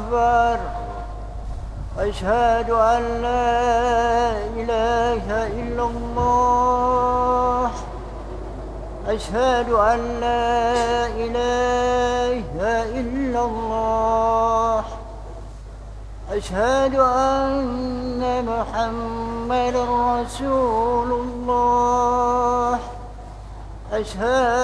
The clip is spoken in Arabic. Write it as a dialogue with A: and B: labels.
A: أكبر. أشهد أن لا إله إلا الله. أشهد أن لا إله إلا الله. أشهد أن محمدًا رسول الله. أشهد